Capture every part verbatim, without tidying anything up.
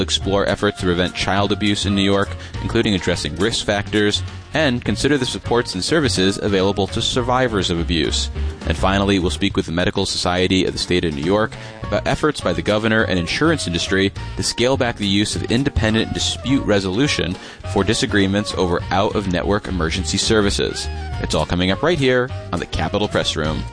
explore efforts to prevent child abuse in New York, including addressing risk factors, and consider the supports and services available to survivors of abuse. And finally, we'll speak with the Medical Society of the State of New York about efforts by the governor and insurance industry to scale back the use of independent dispute resolution for disagreements over out-of-network emergency services. It's all coming up right here on the Capitol Press Room.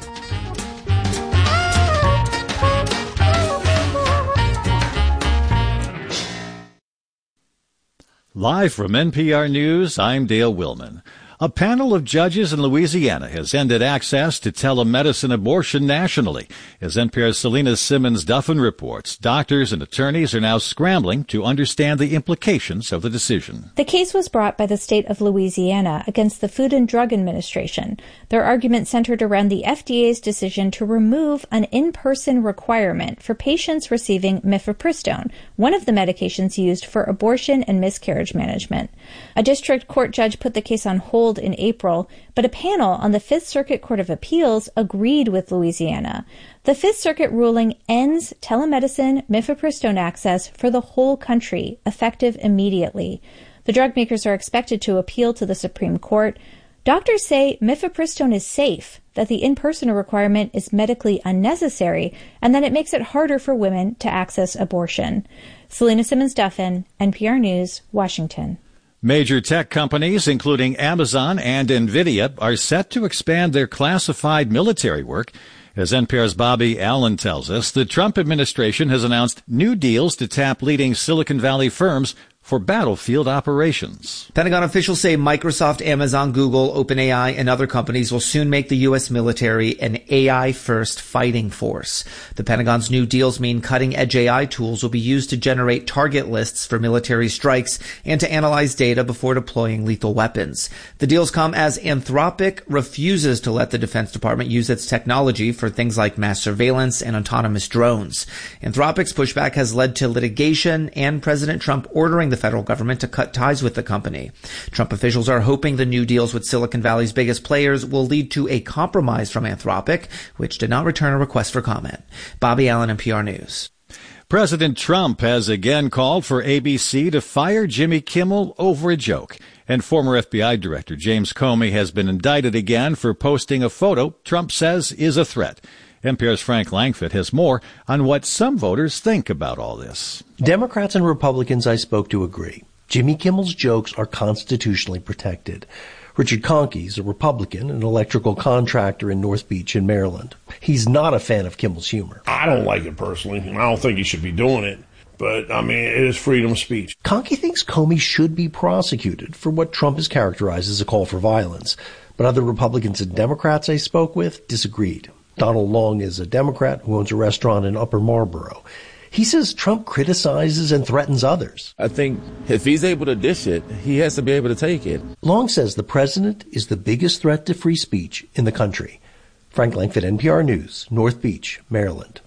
Live from N P R News, I'm Dale Willman. A panel of judges in Louisiana has ended access to telemedicine abortion nationally. As N P R's Selena Simmons-Duffin reports, doctors and attorneys are now scrambling to understand the implications of the decision. The case was brought by the state of Louisiana against the Food and Drug Administration. Their argument centered around the F D A's decision to remove an in-person requirement for patients receiving mifepristone, one of the medications used for abortion and miscarriage management. A district court judge put the case on hold in April, but a panel on the Fifth Circuit Court of Appeals agreed with Louisiana. The Fifth Circuit ruling ends telemedicine mifepristone access for the whole country, effective immediately. The drug makers are expected to appeal to the Supreme Court. Doctors say mifepristone is safe, that the in-person requirement is medically unnecessary, and that it makes it harder for women to access abortion. Selena Simmons-Duffin, N P R News, Washington. Major tech companies, including Amazon and NVIDIA, are set to expand their classified military work. As N P R's Bobby Allen tells us, the Trump administration has announced new deals to tap leading Silicon Valley firms for battlefield operations. Pentagon officials say Microsoft, Amazon, Google, OpenAI, and other companies will soon make the U S military an A I-first fighting force. The Pentagon's new deals mean cutting-edge A I tools will be used to generate target lists for military strikes and to analyze data before deploying lethal weapons. The deals come as Anthropic refuses to let the Defense Department use its technology for things like mass surveillance and autonomous drones. Anthropic's pushback has led to litigation and President Trump ordering the federal government to cut ties with the company. Trump officials are hoping the new deals with Silicon Valley's biggest players will lead to a compromise from Anthropic, which did not return a request for comment. Bobby Allen, N P R News. President Trump has again called for A B C to fire Jimmy Kimmel over a joke. And former F B I Director James Comey has been indicted again for posting a photo Trump says is a threat. N P R's Frank Langfitt has more on what some voters think about all this. Democrats and Republicans I spoke to agree. Jimmy Kimmel's jokes are constitutionally protected. Richard Conkey is a Republican, an electrical contractor in North Beach in Maryland. He's not a fan of Kimmel's humor. I don't like it personally. I don't think he should be doing it. But, I mean, it is freedom of speech. Conkey thinks Comey should be prosecuted for what Trump has characterized as a call for violence. But other Republicans and Democrats I spoke with disagreed. Donald Long is a Democrat who owns a restaurant in Upper Marlboro. He says Trump criticizes and threatens others. I think if he's able to dish it, he has to be able to take it. Long says the president is the biggest threat to free speech in the country. Frank Langfitt, N P R News, North Beach, Maryland.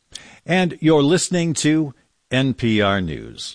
And you're listening to N P R News.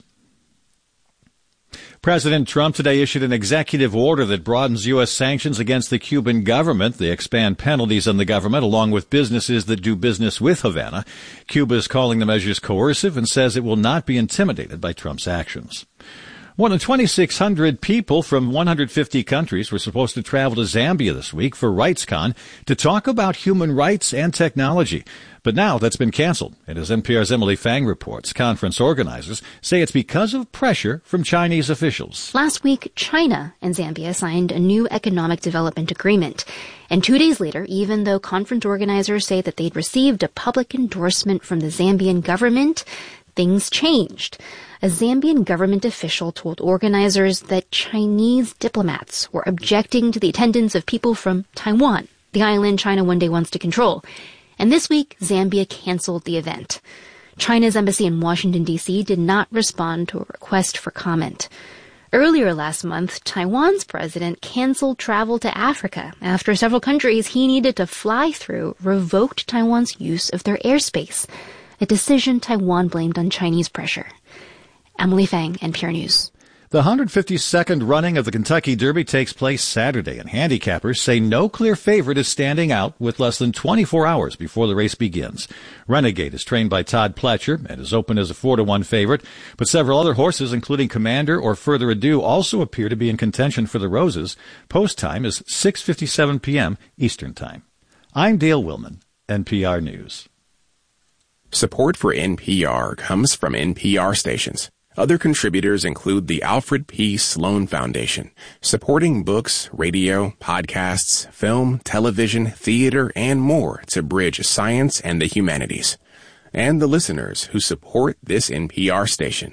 President Trump today issued an executive order that broadens U S sanctions against the Cuban government. They expand penalties on the government along with businesses that do business with Havana. Cuba is calling the measures coercive and says it will not be intimidated by Trump's actions. More than twenty-six hundred people from one hundred fifty countries were supposed to travel to Zambia this week for RightsCon to talk about human rights and technology. But now that's been canceled. And as N P R's Emily Fang reports, conference organizers say it's because of pressure from Chinese officials. Last week, China and Zambia signed a new economic development agreement. And two days later, even though conference organizers say that they'd received a public endorsement from the Zambian government, things changed. A Zambian government official told organizers that Chinese diplomats were objecting to the attendance of people from Taiwan, the island China one day wants to control. And this week, Zambia canceled the event. China's embassy in Washington, D C did not respond to a request for comment. Earlier last month, Taiwan's president canceled travel to Africa after several countries he needed to fly through revoked Taiwan's use of their airspace, a decision Taiwan blamed on Chinese pressure. Emily Fang, N P R News. The one hundred fifty-second running of the Kentucky Derby takes place Saturday, and handicappers say no clear favorite is standing out with less than twenty-four hours before the race begins. Renegade is trained by Todd Pletcher and is open as a four to one favorite, but several other horses, including Commander or Further Ado, also appear to be in contention for the Roses. Post time is six fifty-seven p.m. Eastern Time. I'm Dale Willman, N P R News. Support for N P R comes from N P R stations. Other contributors include the Alfred P. Sloan Foundation, supporting books, radio, podcasts, film, television, theater, and more to bridge science and the humanities. And the listeners who support this N P R station.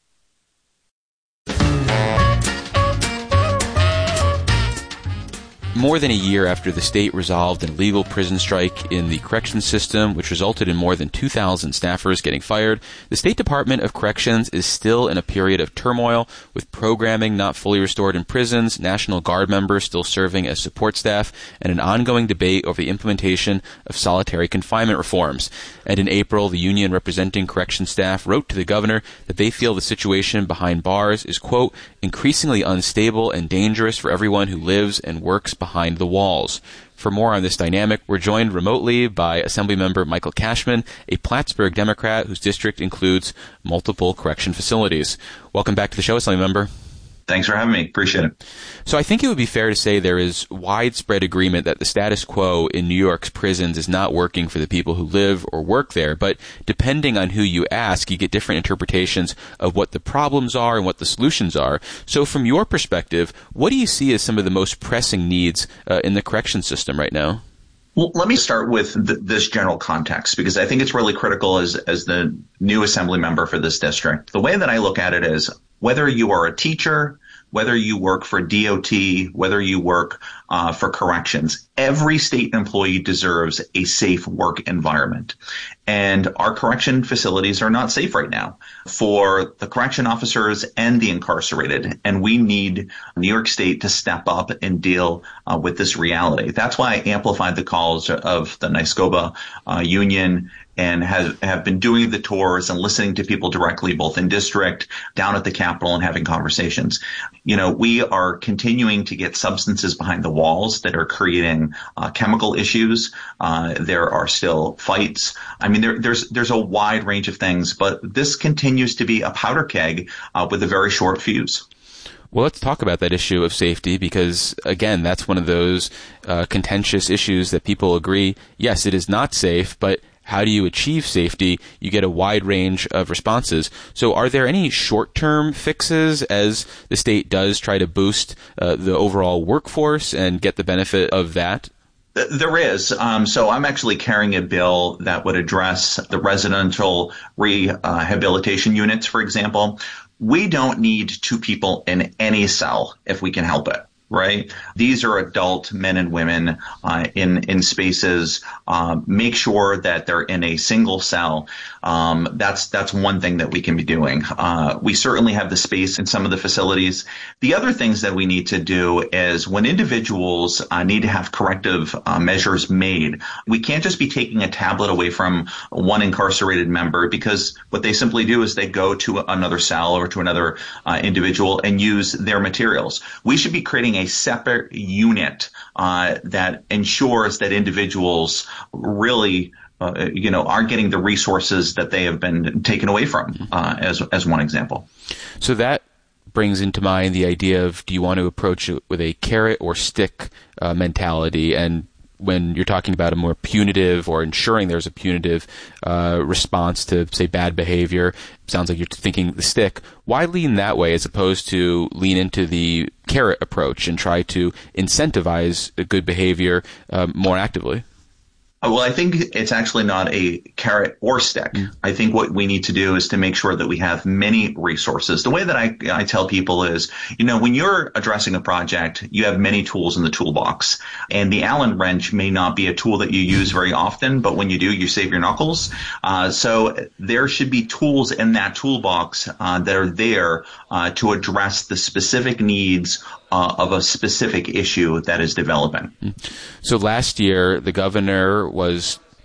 More than a year after the state resolved an illegal prison strike in the corrections system, which resulted in more than two thousand staffers getting fired, the State Department of Corrections is still in a period of turmoil, with programming not fully restored in prisons, National Guard members still serving as support staff, and an ongoing debate over the implementation of solitary confinement reforms. And in April, the union representing corrections staff wrote to the governor that they feel the situation behind bars is, quote, increasingly unstable and dangerous for everyone who lives and works behind the walls. For more on this dynamic, we're joined remotely by Assemblymember Michael Cashman, a Plattsburgh Democrat whose district includes multiple correction facilities. Welcome back to the show, Assemblymember. Thanks for having me. Appreciate it. So I think it would be fair to say there is widespread agreement that the status quo in New York's prisons is not working for the people who live or work there, but depending on who you ask, you get different interpretations of what the problems are and what the solutions are. So from your perspective, what do you see as some of the most pressing needs uh, in the correction system right now? Well, let me start with th- this general context, because I think it's really critical as, as the new assembly member for this district. The way that I look at it is whether you are a teacher, whether you work for D O T, whether you work uh, for corrections, every state employee deserves a safe work environment. And our correction facilities are not safe right now for the correction officers and the incarcerated. And we need New York State to step up and deal uh, with this reality. That's why I amplified the calls of the NYSCOBA uh, union and have, have been doing the tours and listening to people directly, both in district, down at the Capitol, and having conversations. You know, we are continuing to get substances behind the walls that are creating uh, chemical issues. Uh, there are still fights. I mean, there, there's there's a wide range of things, but this continues to be a powder keg uh, with a very short fuse. Well, let's talk about that issue of safety, because, again, that's one of those uh, contentious issues that people agree, yes, it is not safe, but how do you achieve safety? You get a wide range of responses. So are there any short-term fixes as the state does try to boost uh, the overall workforce and get the benefit of that? There is. Um, so I'm actually carrying a bill that would address the residential rehabilitation units, for example. We don't need two people in any cell if we can help it. Right? These are adult men and women uh, in in spaces. Uh, make sure that they're in a single cell. Um, that's that's one thing that we can be doing. Uh, we certainly have the space in some of the facilities. The other things that we need to do is when individuals uh, need to have corrective uh, measures made, we can't just be taking a tablet away from one incarcerated member, because what they simply do is they go to another cell or to another uh, individual and use their materials. We should be creating a a separate unit uh, that ensures that individuals really, uh, you know, aren't getting the resources that they have been taken away from, uh, as as one example. So that brings into mind the idea of, do you want to approach it with a carrot or stick uh, mentality? And when you're talking about a more punitive or ensuring there's a punitive uh, response to, say, bad behavior, sounds like you're thinking the stick. Why lean that way as opposed to lean into the carrot approach and try to incentivize good behavior uh, more actively? Well, I think it's actually not a carrot or stick. Mm. I think what we need to do is to make sure that we have many resources. The way that I, I tell people is, you know, when you're addressing a project, you have many tools in the toolbox. And the Allen wrench may not be a tool that you use very often, but when you do, you save your knuckles. Uh, so there should be tools in that toolbox uh, that are there uh, to address the specific needs Uh, of a specific issue that is developing. So last year, the governor was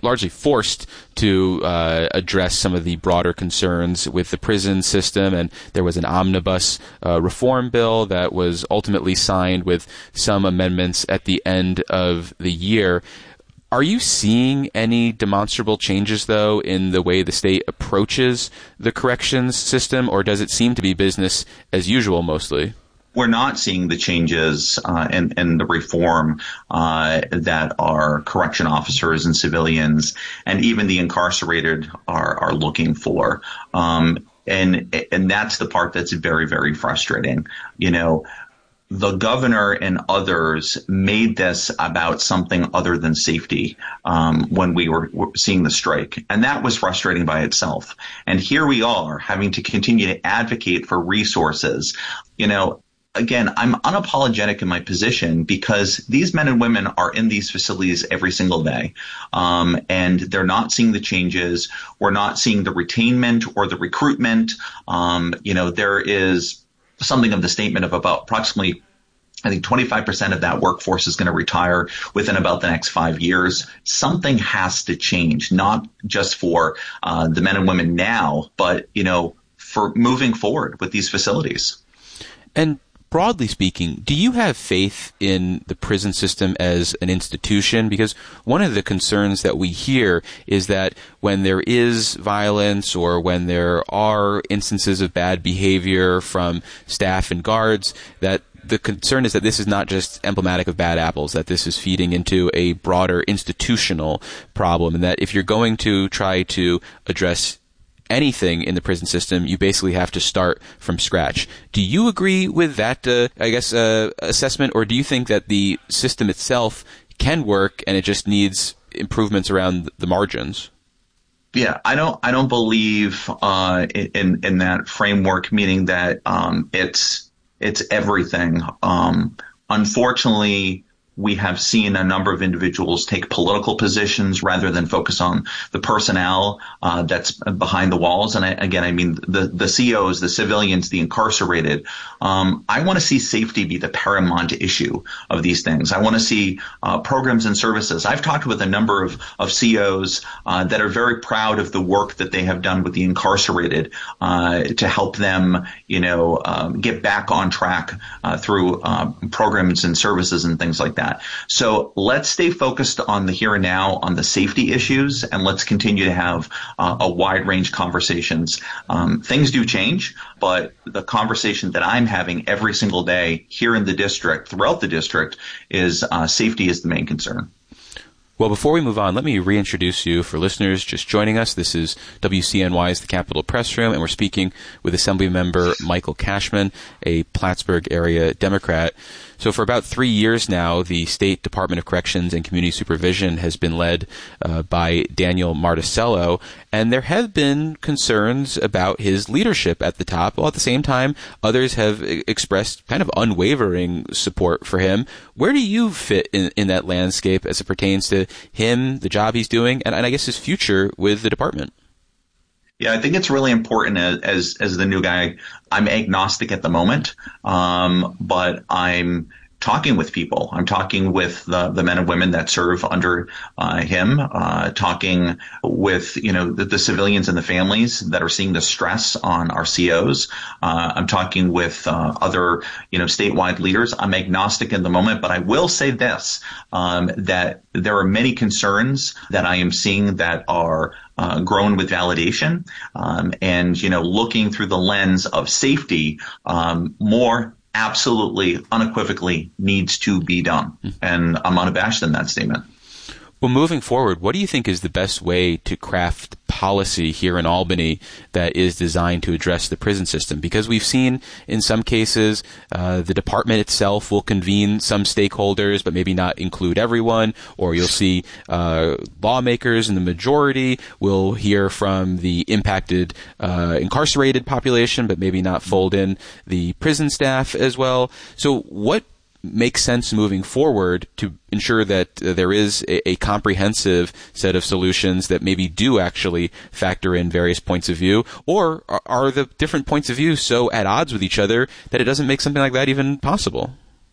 largely forced to uh, address some of the broader concerns with the prison system, and there was an omnibus uh, reform bill that was ultimately signed with some amendments at the end of the year. Are you seeing any demonstrable changes, though, in the way the state approaches the corrections system, or does it seem to be business as usual mostly? We're not seeing the changes uh, in, in the reform uh, that our correction officers and civilians and even the incarcerated are, are looking for. Um, and, and that's the part that's very, very frustrating. You know, the governor and others made this about something other than safety um, when we were, were seeing the strike. And that was frustrating by itself. And here we are having to continue to advocate for resources. You know, again, I'm unapologetic in my position because these men and women are in these facilities every single day. Um, and they're not seeing the changes. We're not seeing the retainment or the recruitment. Um, you know, there is something of the statement of about approximately, I think twenty-five percent of that workforce is going to retire within about the next five years. Something has to change, not just for uh, the men and women now, but, you know, for moving forward with these facilities. And broadly speaking, do you have faith in the prison system as an institution? Because one of the concerns that we hear is that when there is violence or when there are instances of bad behavior from staff and guards, that the concern is that this is not just emblematic of bad apples, that this is feeding into a broader institutional problem, and that if you're going to try to address anything in the prison system, you basically have to start from scratch. Do you agree with that, uh, I guess, uh, assessment, or do you think that the system itself can work and it just needs improvements around the margins? Yeah, I don't. I don't believe uh, in in that framework, meaning that um, it's it's everything. Um, unfortunately, we have seen a number of individuals take political positions rather than focus on the personnel uh, that's behind the walls. And I, again, I mean, the, the C Os, the civilians, the incarcerated. Um, I want to see safety be the paramount issue of these things. I want to see uh, programs and services. I've talked with a number of, of C Os uh, that are very proud of the work that they have done with the incarcerated uh, to help them, you know, um, get back on track uh, through uh, programs and services and things like that. So let's stay focused on the here and now, on the safety issues, and let's continue to have uh, a wide range conversations. Um, things do change, but the conversation that I'm having every single day here in the district, throughout the district, is uh, safety is the main concern. Well, before we move on, let me reintroduce you for listeners just joining us. This is W C N Y's The Capitol Press Room, and we're speaking with Assemblymember Michael Cashman, a Plattsburgh area Democrat. So for about three years now, the State Department of Corrections and Community Supervision has been led uh, by Daniel Marticello, and there have been concerns about his leadership at the top, while at the same time, others have expressed kind of unwavering support for him. Where do you fit in, in that landscape as it pertains to him, the job he's doing, and, and I guess his future with the department? Yeah, I think it's really important as, as, as the new guy. I'm agnostic at the moment, um, but I'm talking with people. I'm talking with the, the men and women that serve under uh, him, uh, talking with, you know, the, the civilians and the families that are seeing the stress on our C Os. Uh, I'm talking with uh, other, you know, statewide leaders. I'm agnostic in the moment, but I will say this, um, that there are many concerns that I am seeing that are Uh, grown with validation, um, and, you know, looking through the lens of safety, um, more absolutely, unequivocally needs to be done. And I'm unabashed in that statement. Well, moving forward, what do you think is the best way to craft policy here in Albany that is designed to address the prison system? Because we've seen in some cases uh, the department itself will convene some stakeholders, but maybe not include everyone, or you'll see uh, lawmakers in the majority will hear from the impacted uh, incarcerated population, but maybe not fold in the prison staff as well. So what makes sense moving forward to ensure that uh, there is a, a comprehensive set of solutions that maybe do actually factor in various points of view? Or are, are the different points of view so at odds with each other that it doesn't make something like that even possible?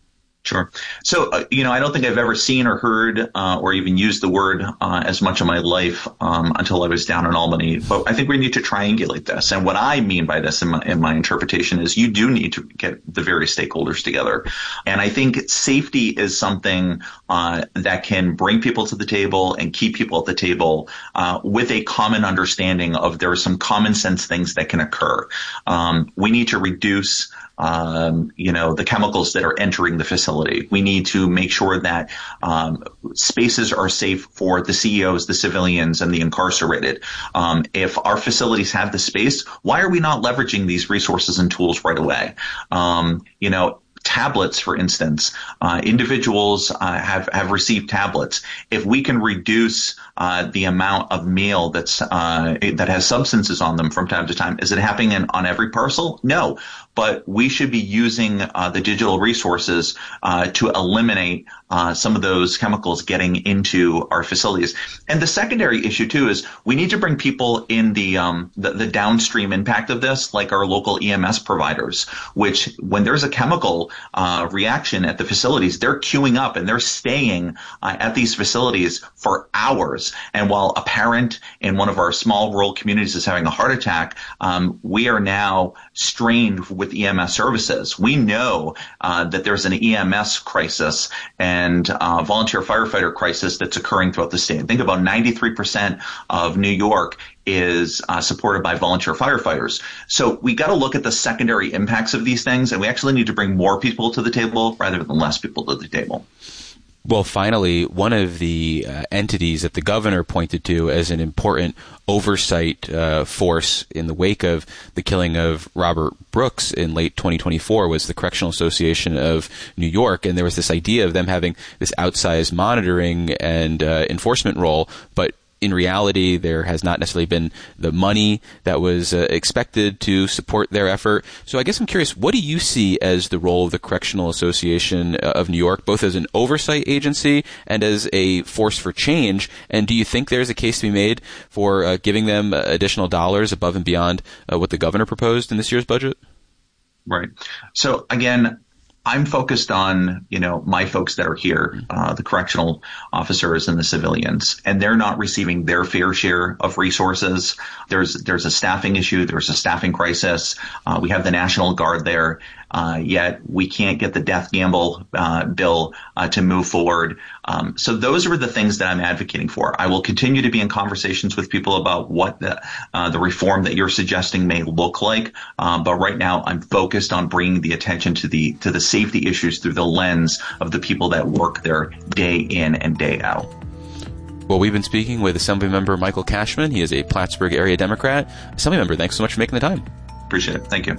Sure. So, uh, you know, I don't think I've ever seen or heard uh, or even used the word uh, as much in my life um, until I was down in Albany. But I think we need to triangulate this. And what I mean by this in my, in my interpretation is you do need to get the various stakeholders together. And I think safety is something uh, that can bring people to the table and keep people at the table uh, with a common understanding of there are some common sense things that can occur. Um, we need to reduce Um, you know, the chemicals that are entering the facility. We need to make sure that um, spaces are safe for the C E Os, the civilians, and the incarcerated. Um, if our facilities have the space, why are we not leveraging these resources and tools right away? Um, you know, tablets, for instance, uh, individuals uh, have have received tablets. If we can reduce uh, the amount of mail that's uh, that has substances on them from time to time, is it happening in, on every parcel? No, but we should be using uh, the digital resources uh, to eliminate uh, some of those chemicals getting into our facilities. And the secondary issue too is we need to bring people in the um, the, the downstream impact of this, like our local E M S providers, which when there's a chemical uh, reaction at the facilities, they're queuing up and they're staying uh, at these facilities for hours. And while a parent in one of our small rural communities is having a heart attack, um, we are now strained with E M S services. We know uh, that there's an E M S crisis and uh, volunteer firefighter crisis that's occurring throughout the state. Think about ninety-three percent of New York is uh, supported by volunteer firefighters. So we got to look at the secondary impacts of these things, and we actually need to bring more people to the table rather than less people to the table. Well, finally, one of the uh, entities that the governor pointed to as an important oversight uh, force in the wake of the killing of Robert Brooks in late twenty twenty-four was the Correctional Association of New York. And there was this idea of them having this outsized monitoring and uh, enforcement role, but in reality, there has not necessarily been the money that was uh, expected to support their effort. So I guess I'm curious, what do you see as the role of the Correctional Association of New York, both as an oversight agency and as a force for change? And do you think there's a case to be made for uh, giving them additional dollars above and beyond uh, what the governor proposed in this year's budget? Right. So again, I'm focused on, you know, my folks that are here, uh, the correctional officers and the civilians, and they're not receiving their fair share of resources. There's, there's a staffing issue. There's a staffing crisis. Uh, we have the National Guard there. Uh, yet we can't get the death gamble uh, bill uh, to move forward. Um, so those are the things that I'm advocating for. I will continue to be in conversations with people about what the, uh, the reform that you're suggesting may look like. Um, but right now, I'm focused on bringing the attention to the to the safety issues through the lens of the people that work there day in and day out. Well, we've been speaking with Assemblymember Michael Cashman. He is a Plattsburgh area Democrat. Assemblymember, thanks so much for making the time. Appreciate it. Thank you.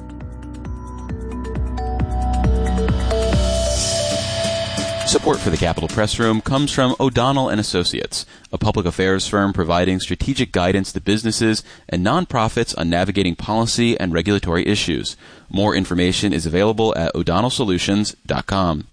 Support for the Capitol Press Room comes from O'Donnell and Associates, a public affairs firm providing strategic guidance to businesses and nonprofits on navigating policy and regulatory issues. More information is available at o'donnell solutions dot com.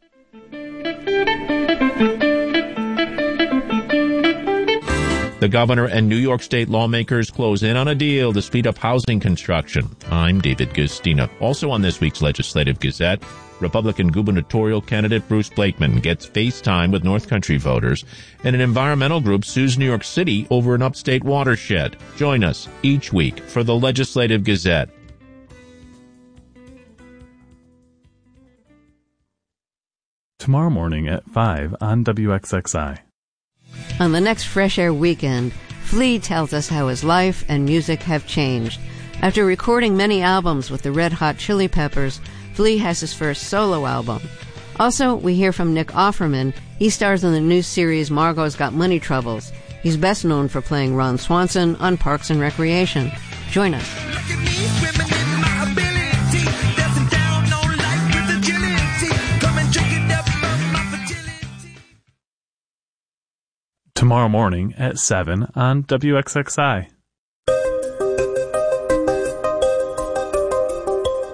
The governor and New York state lawmakers close in on a deal to speed up housing construction. I'm David Gustina. Also on this week's Legislative Gazette, Republican gubernatorial candidate Bruce Blakeman gets face time with North Country voters, and an environmental group sues New York City over an upstate watershed. Join us each week for the Legislative Gazette. Tomorrow morning at five on W X X I. On the next Fresh Air weekend, Flea tells us how his life and music have changed. After recording many albums with the Red Hot Chili Peppers, Flea has his first solo album. Also, we hear from Nick Offerman. He stars in the new series Margot's Got Money Troubles. He's best known for playing Ron Swanson on Parks and Recreation. Join us. Tomorrow morning at seven on W X X I.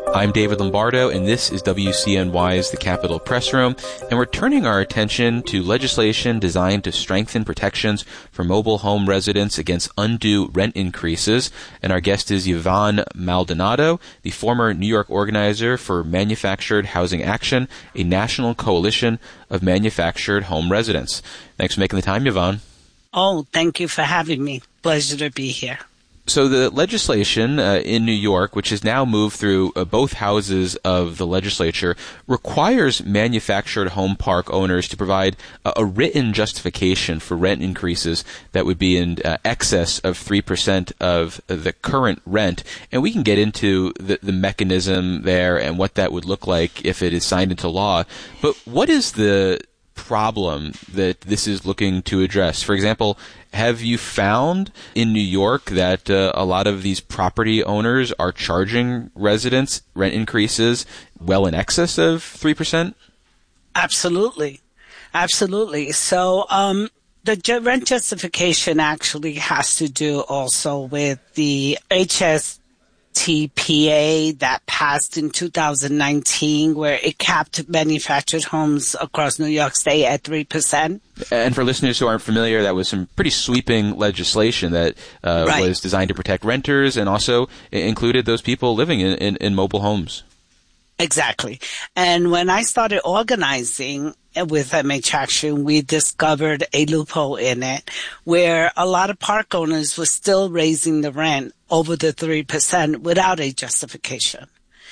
I'm David Lombardo, and this is W C N Y's The Capitol Press Room, and we're turning our attention to legislation designed to strengthen protections for mobile home residents against undue rent increases. And our guest is Yvonne Maldonado, the former New York organizer for Manufactured Housing Action, a national coalition of manufactured home residents. Thanks for making the time, Yvonne. Oh, thank you for having me. Pleasure to be here. So the legislation uh, in New York, which has now moved through uh, both houses of the legislature, requires manufactured home park owners to provide a, a written justification for rent increases that would be in uh, excess of three percent of the current rent. And we can get into the, the mechanism there and what that would look like if it is signed into law. But what is the problem that this is looking to address? For example, have you found in New York that uh, a lot of these property owners are charging residents rent increases well in excess of three percent? Absolutely. Absolutely. So um, the ju- rent justification actually has to do also with the H S T P A that passed in two thousand nineteen, where it capped manufactured homes across New York State at three percent. And for listeners who aren't familiar, that was some pretty sweeping legislation that uh, right. was designed to protect renters and also included those people living in, in, in mobile homes. Exactly. And when I started organizing with M H Action, we discovered a loophole in it where a lot of park owners were still raising the rent over the three percent without a justification.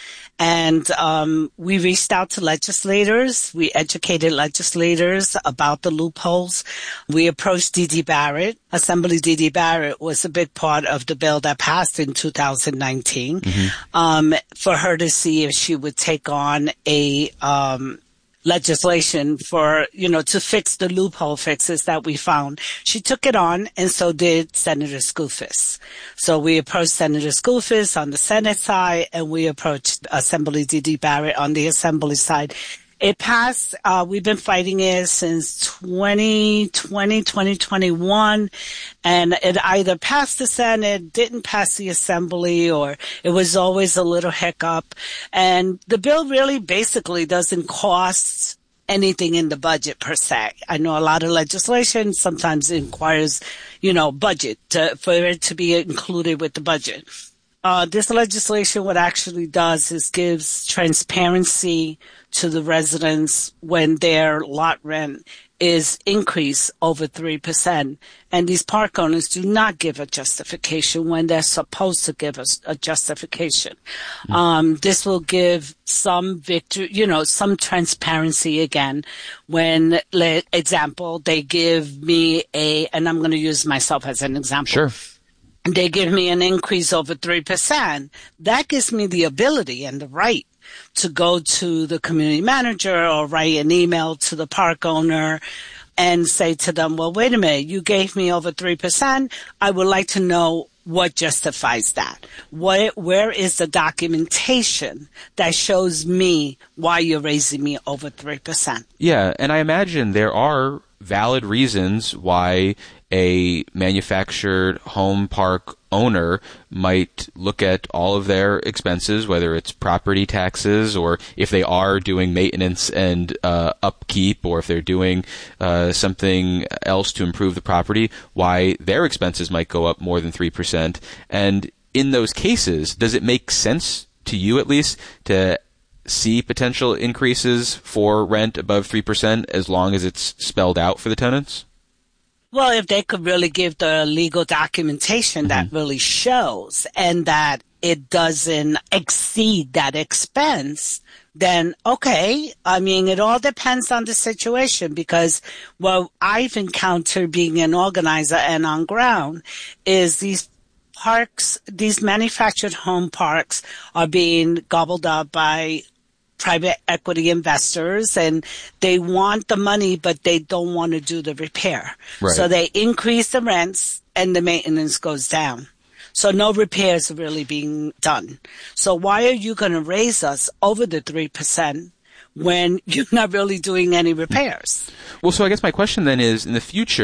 And um we reached out to legislators. We educated legislators about the loopholes. We approached D D Barrett. Assembly D D Barrett was a big part of the bill that passed in two thousand nineteen, mm-hmm. um, for her to see if she would take on a um legislation for, you know, to fix the loophole fixes that we found. She took it on, and so did Senator Skoufis. So we approached Senator Skoufis on the Senate side, and we approached Assembly D D Barrett on the Assembly side. It passed. Uh, we've been fighting it since twenty twenty, twenty twenty-one, and it either passed the Senate, didn't pass the Assembly, or it was always a little hiccup. And the bill really basically doesn't cost anything in the budget per se. I know a lot of legislation sometimes requires, you know, budget to, for it to be included with the budget. Uh, this legislation, what actually does is gives transparency to the residents when their lot rent is increased over three percent. And these park owners do not give a justification when they're supposed to give us a, a justification. Mm-hmm. Um, this will give some victory, you know, some transparency again when, let example, they give me a, and I'm going to use myself as an example. Sure. They give me an increase over three percent. That gives me the ability and the right to go to the community manager or write an email to the park owner and say to them, well, wait a minute, you gave me over three percent. I would like to know what justifies that. What, where is the documentation that shows me why you're raising me over three percent? Yeah, and I imagine there are valid reasons why a manufactured home park owner might look at all of their expenses, whether it's property taxes or if they are doing maintenance and uh, upkeep, or if they're doing uh, something else to improve the property, why their expenses might go up more than three percent. And in those cases, does it make sense to you at least to see potential increases for rent above three percent as long as it's spelled out for the tenants? Well, if they could really give the legal documentation that mm-hmm. really shows and that it doesn't exceed that expense, then okay. I mean, it all depends on the situation, because what I've encountered being an organizer and on ground is these parks, these manufactured home parks are being gobbled up by private equity investors, and they want the money, but they don't want to do the repair. Right. So they increase the rents and the maintenance goes down. So no repairs are really being done. So why are you going to raise us over the three percent when you're not really doing any repairs? Well, so I guess my question then is, in the future,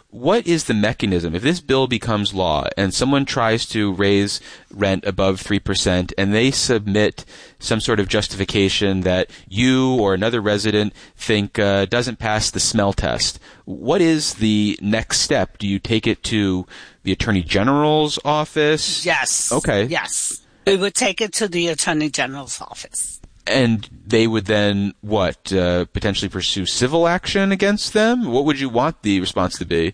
what is the mechanism? If this bill becomes law and someone tries to raise rent above three percent and they submit some sort of justification that you or another resident think uh, doesn't pass the smell test, what is the next step? Do you take it to the Attorney General's office? Yes. Okay. Yes. We would take it to the Attorney General's office. And they would then, what, uh, potentially pursue civil action against them? What would you want the response to be?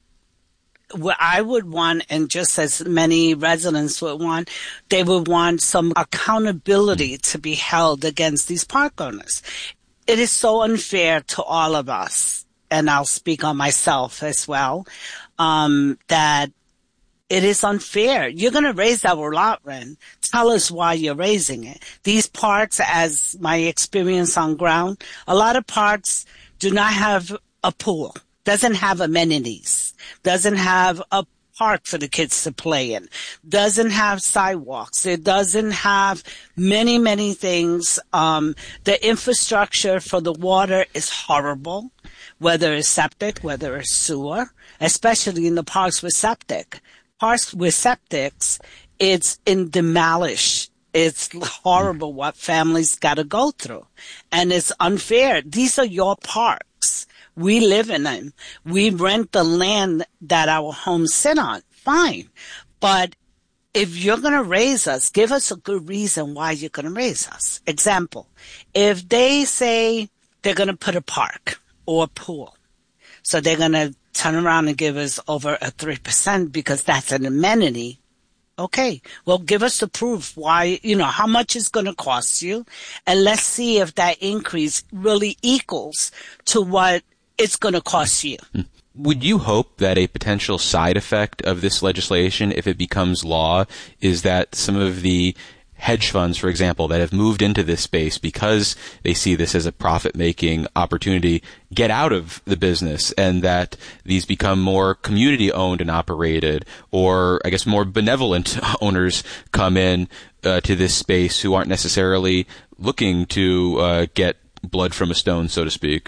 What I would want, and just as many residents would want, they would want some accountability to be held against these park owners. It is so unfair to all of us, and I'll speak on myself as well, um, that it is unfair. You're going to raise our lot rent. Tell us why you're raising it. These parks, as my experience on ground, a lot of parks do not have a pool, doesn't have amenities, doesn't have a park for the kids to play in, doesn't have sidewalks. It doesn't have many, many things. Um, the infrastructure for the water is horrible, whether it's septic, whether it's sewer, especially in the parks with septic. Parks with septics, it's in demolish. It's horrible what families got to go through. And it's unfair. These are your parks. We live in them. We rent the land that our homes sit on. Fine. But if you're going to raise us, give us a good reason why you're going to raise us. Example, if they say they're going to put a park or a pool, so they're going to turn around and give us over a three percent because that's an amenity. Okay, well, give us the proof why, you know, how much it's going to cost you, and let's see if that increase really equals to what it's going to cost you. Would you hope that a potential side effect of this legislation, if it becomes law, is that some of the hedge funds, for example, that have moved into this space because they see this as a profit-making opportunity, get out of the business, and that these become more community-owned and operated, or I guess more benevolent owners come in uh, to this space who aren't necessarily looking to uh, get blood from a stone, so to speak?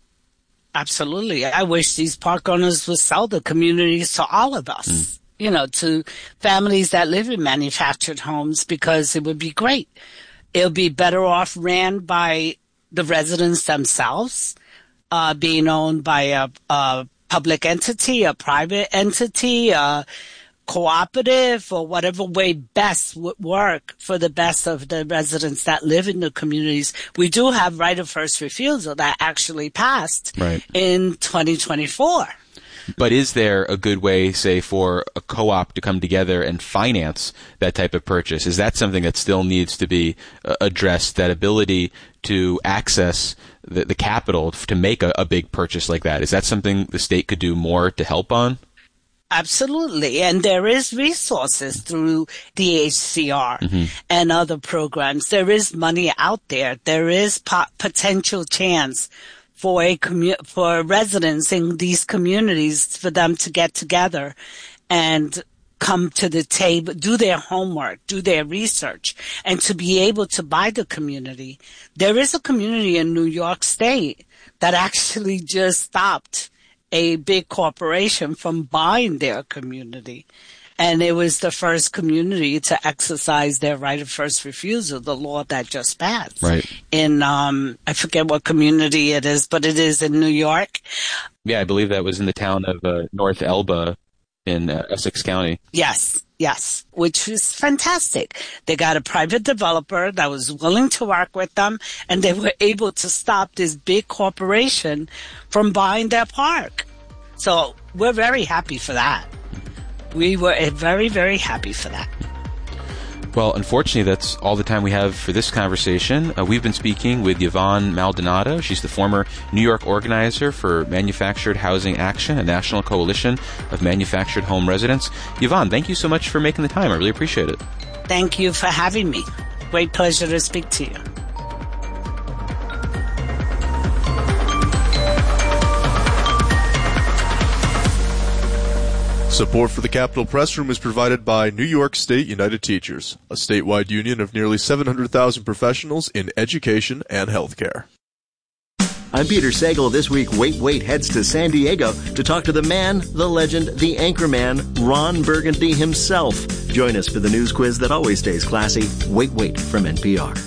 Absolutely. I wish these park owners would sell the communities to all of us. Mm. You know, to families that live in manufactured homes, because it would be great. It'll be better off ran by the residents themselves, uh, being owned by a, a public entity, a private entity, a cooperative, or whatever way best would work for the best of the residents that live in the communities. We do have right of first refusal that actually passed right. in twenty twenty-four. But is there a good way, say, for a co-op to come together and finance that type of purchase? Is that something that still needs to be uh, addressed, that ability to access the, the capital to make a, a big purchase like that? Is that something the state could do more to help on? Absolutely. And there is resources through the H C R mm-hmm. and other programs. There is money out there. There is po- potential chance for a commu- for residents in these communities, for them to get together and come to the table, do their homework, do their research, and to be able to buy the community. There is a community in New York State that actually just stopped a big corporation from buying their community. And it was the first community to exercise their right of first refusal, the law that just passed. Right. In, um, I forget what community it is, but it is in New York. Yeah, I believe that was in the town of uh, North Elba in uh, Essex County. Yes, yes, which is fantastic. They got a private developer that was willing to work with them, and they were able to stop this big corporation from buying their park. So we're very happy for that. We were very, very happy for that. Well, unfortunately, that's all the time we have for this conversation. Uh, we've been speaking with Yvonne Maldonado. She's the former New York organizer for Manufactured Housing Action, a national coalition of manufactured home residents. Yvonne, thank you so much for making the time. I really appreciate it. Thank you for having me. Great pleasure to speak to you. Support for the Capitol Press Room is provided by New York State United Teachers, a statewide union of nearly seven hundred thousand professionals in education and healthcare. I'm Peter Sagal. This week, Wait Wait heads to San Diego to talk to the man, the legend, the anchorman, Ron Burgundy himself. Join us for the news quiz that always stays classy. Wait Wait from N P R.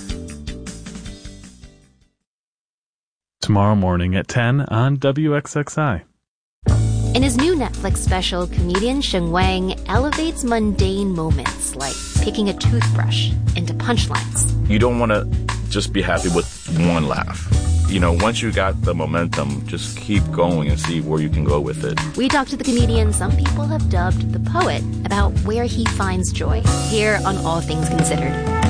Tomorrow morning at ten on W X X I. In his new Netflix special, comedian Sheng Wang elevates mundane moments like picking a toothbrush into punchlines. You don't want to just be happy with one laugh. You know, once you got the momentum, just keep going and see where you can go with it. We talked to the comedian some people have dubbed the poet about where he finds joy. Here on All Things Considered.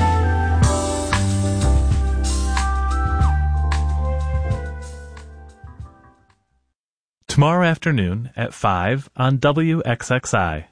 Tomorrow afternoon at five on W X X I.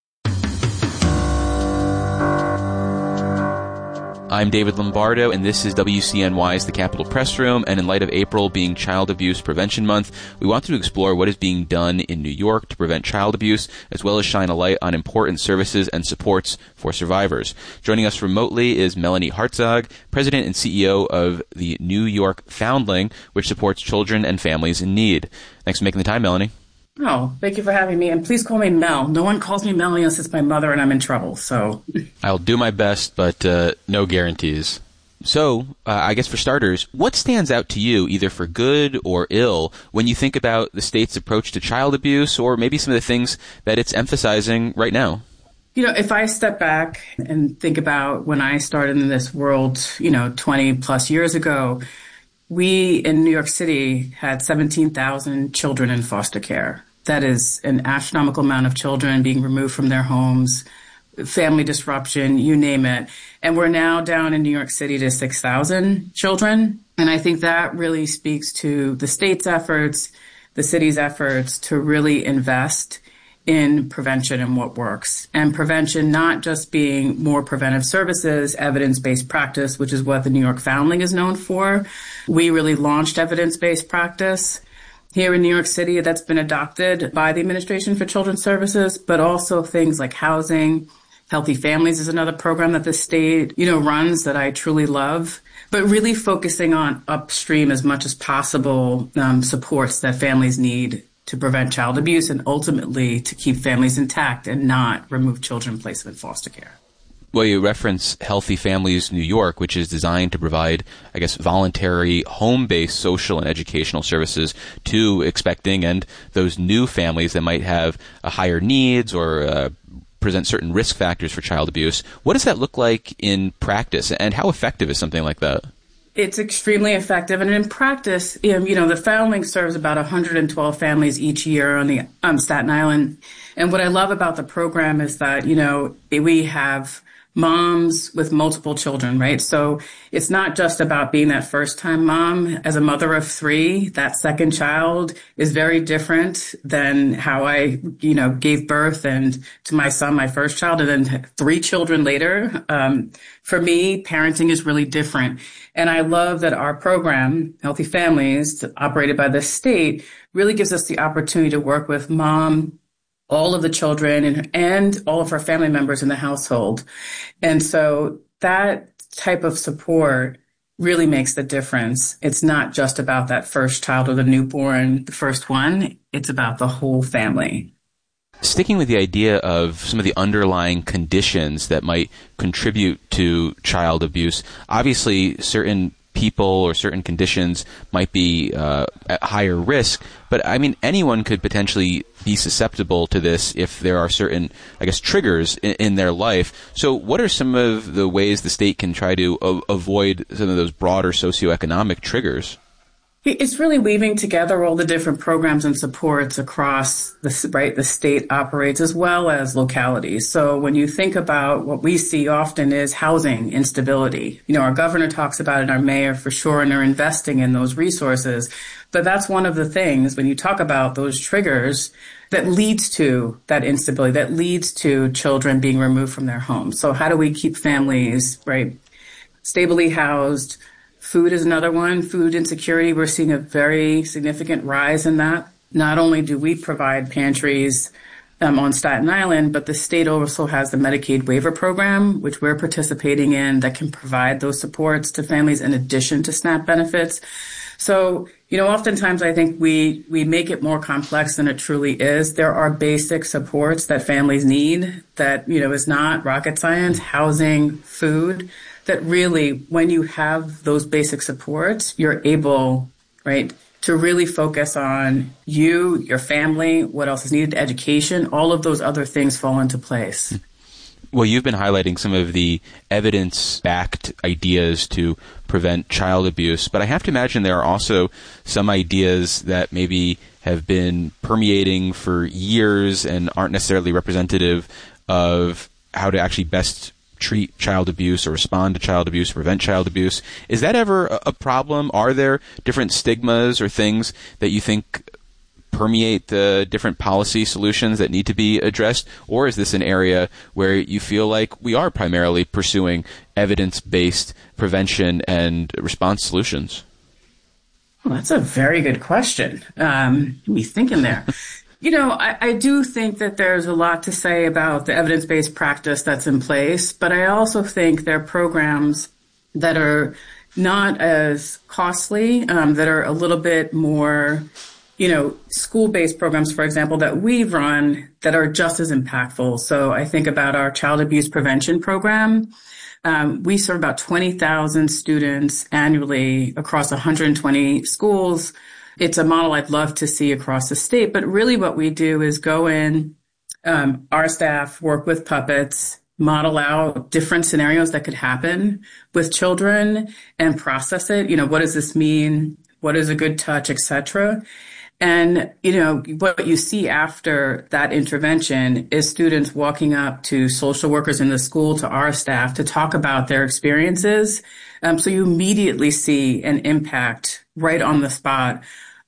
I'm David Lombardo, and this is W C N Y's The Capitol Press Room. And in light of April being Child Abuse Prevention Month, we want to explore what is being done in New York to prevent child abuse, as well as shine a light on important services and supports for survivors. Joining us remotely is Melanie Hartzog, President and C E O of the New York Foundling, which supports children and families in need. Thanks for making the time, Melanie. Oh, thank you for having me. And please call me Mel. No one calls me Melanie unless it's my mother and I'm in trouble. So I'll do my best, but uh, no guarantees. So, uh, I guess for starters, what stands out to you, either for good or ill, when you think about the state's approach to child abuse, or maybe some of the things that it's emphasizing right now? You know, if I step back and think about when I started in this world, you know, twenty plus years ago, we in New York City had seventeen thousand children in foster care. That is an astronomical amount of children being removed from their homes, family disruption, you name it. And we're now down in New York City to six thousand children. And I think that really speaks to the state's efforts, the city's efforts to really invest in prevention and what works. And prevention not just being more preventive services, evidence-based practice, which is what the New York Foundling is known for. We really launched evidence-based practice here in New York City that's been adopted by the Administration for Children's Services, but also things like housing. Healthy Families is another program that the state, you know, runs that I truly love, but really focusing on upstream as much as possible um, supports that families need to prevent child abuse and ultimately to keep families intact and not remove children and place them in foster care. Well, you reference Healthy Families New York, which is designed to provide, I guess, voluntary home-based social and educational services to expecting and those new families that might have uh, higher needs or uh, present certain risk factors for child abuse. What does that look like in practice, and how effective is something like that? It's extremely effective. And in practice, you know, the Foundling serves about one hundred twelve families each year on the um, Staten Island. And what I love about the program is that, you know, we have moms with multiple children, right? So it's not just about being that first-time mom. As a mother of three, that second child is very different than how I, you know, gave birth and to my son, my first child, and then three children later. Um, for me, parenting is really different. And I love that our program, Healthy Families, operated by the state, really gives us the opportunity to work with mom, all of the children, and, and all of our family members in the household. And so that type of support really makes the difference. It's not just about that first child or the newborn, the first one. It's about the whole family. Sticking with the idea of some of the underlying conditions that might contribute to child abuse, obviously certain people or certain conditions might be uh, at higher risk, but I mean, anyone could potentially be susceptible to this if there are certain, I guess, triggers in, in their life. So what are some of the ways the state can try to a- avoid some of those broader socioeconomic triggers? It's really weaving together all the different programs and supports across the, right, the state operates as well as localities. So when you think about what we see often is housing instability. You know, our governor talks about it, our mayor for sure, and they're investing in those resources. But that's one of the things when you talk about those triggers that leads to that instability, that leads to children being removed from their homes. So how do we keep families, right, stably housed? Food is another one. Food insecurity, we're seeing a very significant rise in that. Not only do we provide pantries um, on Staten Island, but the state also has the Medicaid waiver program, which we're participating in, that can provide those supports to families in addition to SNAP benefits. So You know, oftentimes I think we, we make it more complex than it truly is. There are basic supports that families need that, you know, is not rocket science, housing, food, that really, when you have those basic supports, you're able, right, to really focus on you, your family, what else is needed, education, all of those other things fall into place. Well, you've been highlighting some of the evidence-backed ideas to prevent child abuse, but I have to imagine there are also some ideas that maybe have been permeating for years and aren't necessarily representative of how to actually best treat child abuse or respond to child abuse, prevent child abuse. Is that ever a problem? Are there different stigmas or things that you think permeate the different policy solutions that need to be addressed? Or is this an area where you feel like we are primarily pursuing evidence-based prevention and response solutions? Well, that's a very good question. Um, me thinking there. You know, I, I do think that there's a lot to say about the evidence-based practice that's in place, but I also think there are programs that are not as costly, um, that are a little bit more, you know, school-based programs, for example, that we run that are just as impactful. So I think about our child abuse prevention program. Um, we serve about twenty thousand students annually across one hundred twenty schools. It's a model I'd love to see across the state, but really what we do is go in, um, our staff work with puppets, model out different scenarios that could happen with children and process it. You know, what does this mean? What is a good touch, et cetera. And, you know, what you see after that intervention is students walking up to social workers in the school, to our staff, to talk about their experiences. Um, so you immediately see an impact right on the spot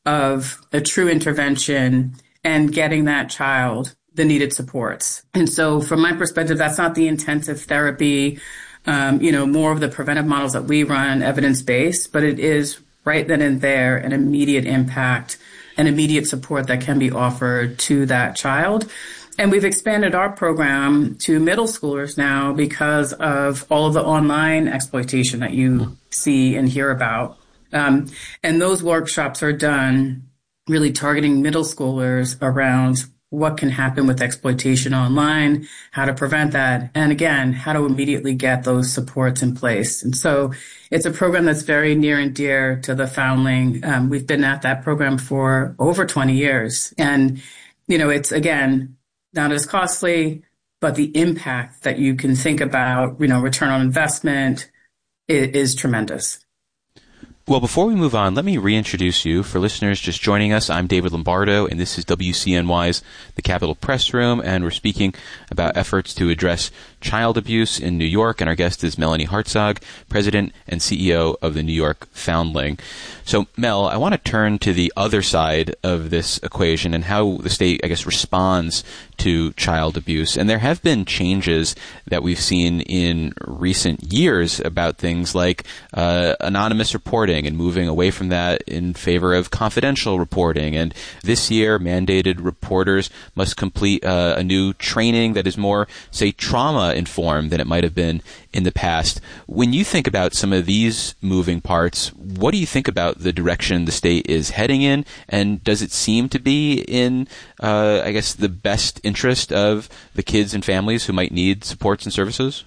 of a true intervention and getting that child the needed supports. And so from my perspective, that's not the intensive therapy, um, you know, more of the preventive models that we run, evidence-based, but it is right then and there an immediate impact, an immediate support that can be offered to that child. And we've expanded our program to middle schoolers now because of all of the online exploitation that you see and hear about. Um, and those workshops are done really targeting middle schoolers around what can happen with exploitation online, how to prevent that, and again, how to immediately get those supports in place. And so it's a program that's very near and dear to the Foundling. Um, we've been at that program for over twenty years. And, you know, it's, again, not as costly, but the impact that you can think about, you know, return on investment is, is tremendous. Well, before we move on, let me reintroduce you. For listeners just joining us, I'm David Lombardo, and this is W C N Y's The Capitol Press Room, and we're speaking about efforts to address child abuse in New York, and our guest is Melanie Hartzog, President and C E O of the New York Foundling. So, Mel, I want to turn to the other side of this equation and how the state, I guess, responds to child abuse. And there have been changes that we've seen in recent years about things like uh, anonymous reporting and moving away from that in favor of confidential reporting. And this year, mandated reporters must complete uh, a new training that is more, say, trauma-informed than it might have been in the past. When you think about some of these moving parts, what do you think about the direction the state is heading in? And does it seem to be in, uh, I guess, the best interest of the kids and families who might need supports and services?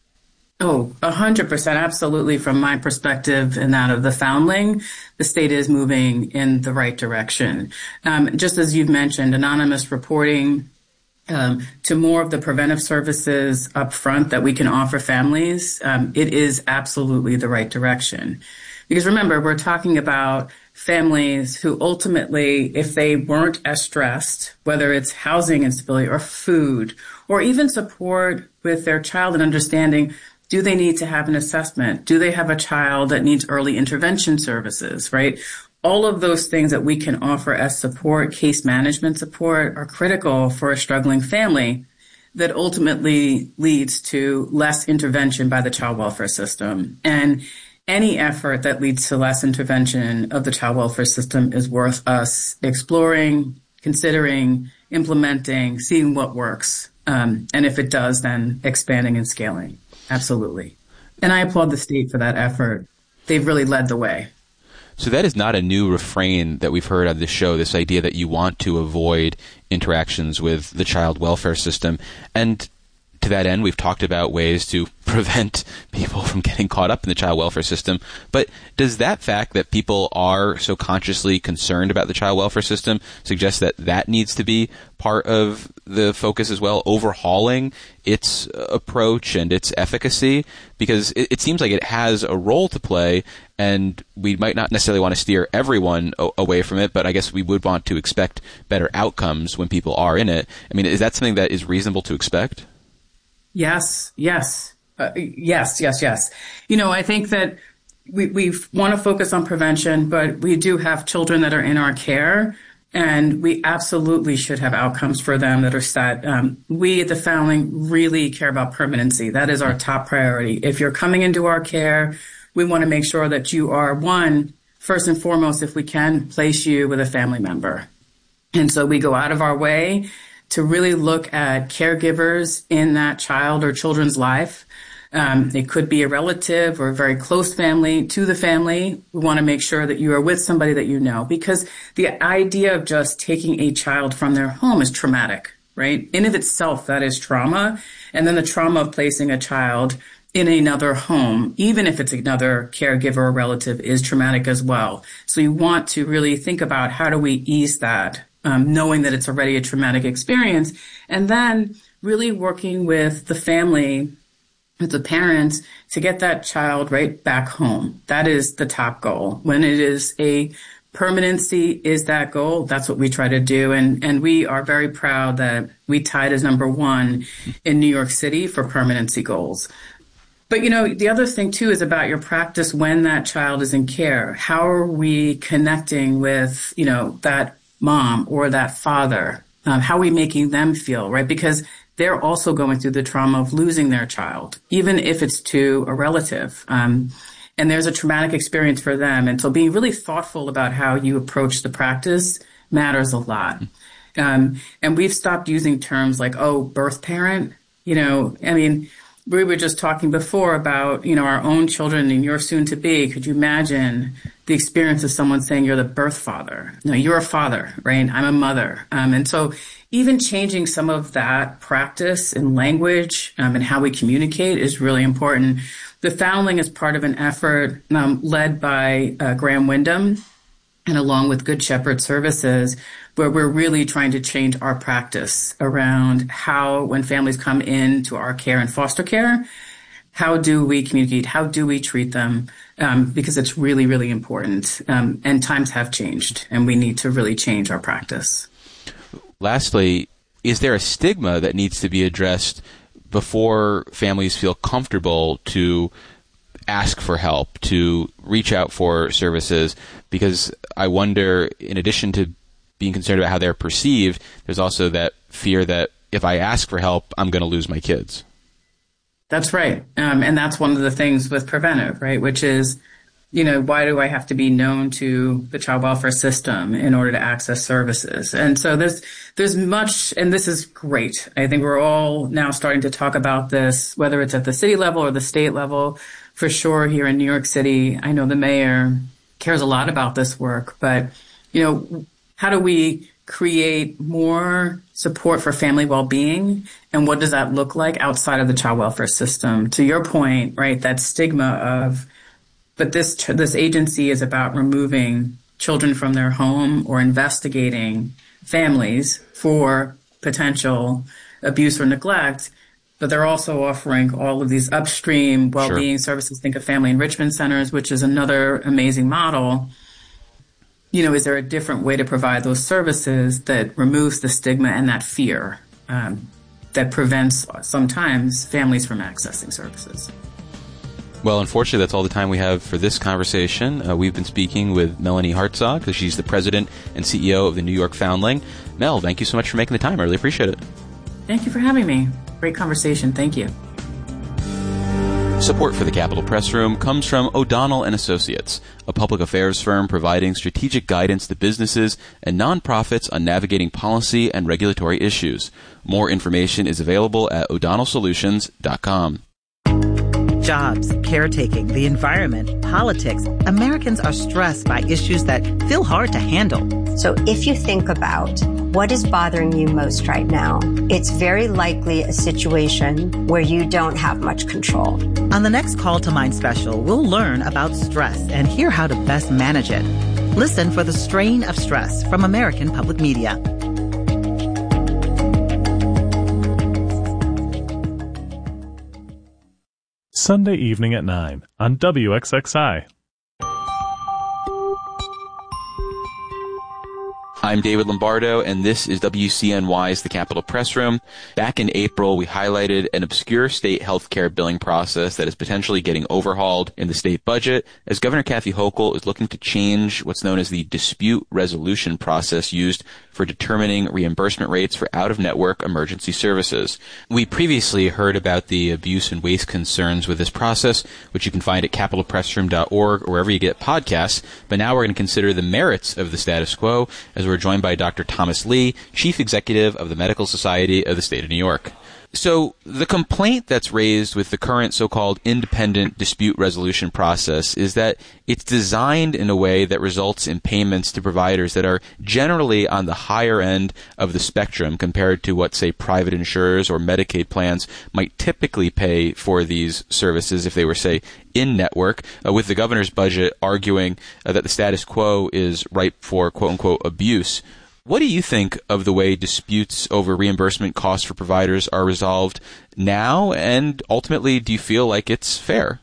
Oh, a hundred percent. Absolutely. From my perspective and that of the Foundling, the state is moving in the right direction. Um, just as you've mentioned, anonymous reporting, um, to more of the preventive services up front that we can offer families, um, it is absolutely the right direction. Because remember, we're talking about families who ultimately, if they weren't as stressed, whether it's housing instability or food, or even support with their child and understanding, do they need to have an assessment? Do they have a child that needs early intervention services, right? All of those things that we can offer as support, case management support, are critical for a struggling family that ultimately leads to less intervention by the child welfare system. And any effort that leads to less intervention of the child welfare system is worth us exploring, considering, implementing, seeing what works. Um, and if it does, then expanding and scaling. Absolutely. And I applaud the state for that effort. They've really led the way. So that is not a new refrain that we've heard on this show, this idea that you want to avoid interactions with the child welfare system. And to that end, we've talked about ways to prevent people from getting caught up in the child welfare system. But does that fact that people are so consciously concerned about the child welfare system suggest that that needs to be part of the focus as well, overhauling its approach and its efficacy? Because it, it seems like it has a role to play, and we might not necessarily want to steer everyone o- away from it, but I guess we would want to expect better outcomes when people are in it. I mean, is that something that is reasonable to expect? Yes, yes, uh, yes, yes, yes. You know, I think that we, we want to focus on prevention, but we do have children that are in our care, and we absolutely should have outcomes for them that are set. Um, we at the Foundling really care about permanency. That is our top priority. If you're coming into our care, we want to make sure that you are, one, first and foremost, if we can, place you with a family member. And so we go out of our way to really look at caregivers in that child or children's life. Um, it could be a relative or a very close family to the family. We want to make sure that you are with somebody that you know, because the idea of just taking a child from their home is traumatic, right? In of itself, that is trauma. And then the trauma of placing a child in another home, even if it's another caregiver or relative, is traumatic as well. So you want to really think about, how do we ease that? Um, knowing that it's already a traumatic experience, and then really working with the family, with the parents, to get that child right back home. That is the top goal. When it is a permanency is that goal, that's what we try to do. And, and we are very proud that we tied as number one in New York City for permanency goals. But, you know, the other thing, too, is about your practice when that child is in care. How are we connecting with, you know, that mom or that father? Um, how are we making them feel, right? Because they're also going through the trauma of losing their child, even if it's to a relative. Um, and there's a traumatic experience for them. And so being really thoughtful about how you approach the practice matters a lot. Um, and we've stopped using terms like, oh, birth parent. You know, I mean, we were just talking before about, you know, our own children and your soon to be. Could you imagine the experience of someone saying you're the birth father? No, you're a father, right? I'm a mother. Um, and so even changing some of that practice and language um, and how we communicate is really important. The Foundling is part of an effort um, led by uh, Graham Windham, and along with Good Shepherd Services, where we're really trying to change our practice around how, when families come into our care and foster care, how do we communicate? How do we treat them? Um, because it's really, really important. Um, and times have changed, and we need to really change our practice. Lastly, is there a stigma that needs to be addressed before families feel comfortable to ask for help, to reach out for services? Because I wonder, in addition to being concerned about how they're perceived, there's also that fear that if I ask for help, I'm going to lose my kids. That's right. Um, and that's one of the things with preventive, right? Which is, you know, why do I have to be known to the child welfare system in order to access services? And so there's, there's much, and this is great. I think we're all now starting to talk about this, whether it's at the city level or the state level. For sure, here in New York City, I know the mayor cares a lot about this work, but, you know, how do we create more support for family well-being? And what does that look like outside of the child welfare system? To your point, right, that stigma of, but this this agency is about removing children from their home or investigating families for potential abuse or neglect, but they're also offering all of these upstream well-being sure. services. Think of family enrichment centers, which is another amazing model. You know, is there a different way to provide those services that removes the stigma and that fear um, that prevents sometimes families from accessing services? Well, unfortunately, that's all the time we have for this conversation. Uh, we've been speaking with Melanie Hartzog. She's the president and C E O of the New York Foundling. Mel, thank you so much for making the time. I really appreciate it. Thank you for having me. Great conversation. Thank you. Support for the Capitol Press Room comes from O'Donnell and Associates, a public affairs firm providing strategic guidance to businesses and nonprofits on navigating policy and regulatory issues. More information is available at o'donnell solutions dot com. Jobs, caretaking, the environment, politics. Americans are stressed by issues that feel hard to handle. So if you think about what is bothering you most right now, it's very likely a situation where you don't have much control. On the next Call to Mind special, we'll learn about stress and hear how to best manage it. Listen for The Strain of Stress from American Public Media. Sunday evening at nine on W X X I. I'm David Lombardo, and this is W C N Y's The Capitol Press Room. Back in April, we highlighted an obscure state healthcare billing process that is potentially getting overhauled in the state budget, as Governor Kathy Hochul is looking to change what's known as the dispute resolution process used for determining reimbursement rates for out-of-network emergency services. We previously heard about the abuse and waste concerns with this process, which you can find at capitol press room dot org or wherever you get podcasts, but now we're going to consider the merits of the status quo, as we're joined by Doctor Thomas Lee, Chief Executive of the Medical Society of the State of New York. So the complaint that's raised with the current so-called independent dispute resolution process is that it's designed in a way that results in payments to providers that are generally on the higher end of the spectrum compared to what, say, private insurers or Medicaid plans might typically pay for these services if they were, say, in-network, uh, with the governor's budget arguing uh, that the status quo is ripe for quote-unquote abuse. What do you think of the way disputes over reimbursement costs for providers are resolved now, and ultimately, do you feel like it's fair?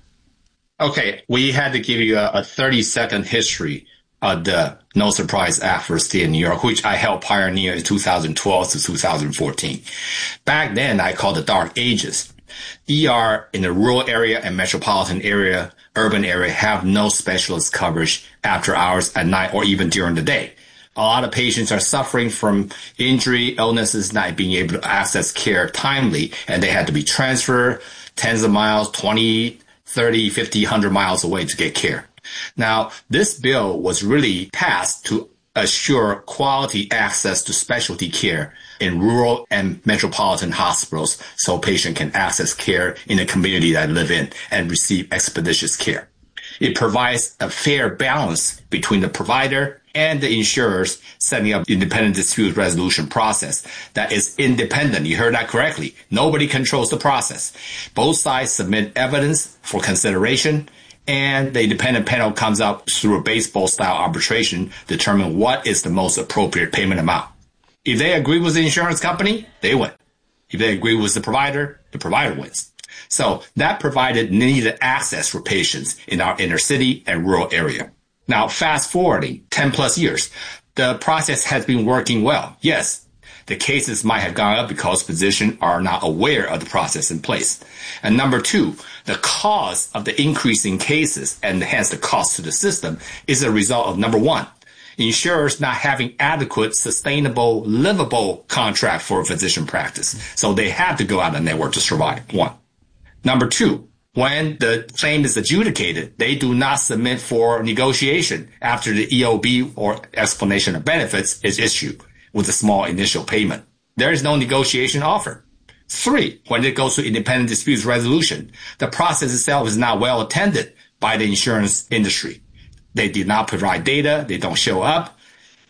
Okay, we had to give you a, a thirty-second history of the No Surprise Act for the state of New York, which I helped pioneer in two thousand twelve to two thousand fourteen. Back then, I called the dark ages. E R in the rural area and metropolitan area, urban area, have no specialist coverage after hours, at night, or even during the day. A lot of patients are suffering from injury, illnesses, not being able to access care timely, and they had to be transferred tens of miles, twenty, thirty, fifty, one hundred miles away to get care. Now, this bill was really passed to assure quality access to specialty care in rural and metropolitan hospitals so patients can access care in the community that live in and receive expeditious care. It provides a fair balance between the provider and the insurers, setting up independent dispute resolution process that is independent. You heard that correctly. Nobody controls the process. Both sides submit evidence for consideration, and the independent panel comes up through a baseball-style arbitration, determine what is the most appropriate payment amount. If they agree with the insurance company, they win. If they agree with the provider, the provider wins. So that provided needed access for patients in our inner city and rural area. Now, fast forwarding ten plus years, the process has been working well. Yes, the cases might have gone up because physicians are not aware of the process in place. And number two, the cause of the increase in cases and hence the cost to the system is a result of number one, insurers not having adequate, sustainable, livable contract for a physician practice. So they have to go out of network to survive. One. Number two, when the claim is adjudicated, they do not submit for negotiation after the E O B or explanation of benefits is issued with a small initial payment. There is no negotiation offered. Three, when it goes to independent disputes resolution, the process itself is not well attended by the insurance industry. They did not provide data, they don't show up,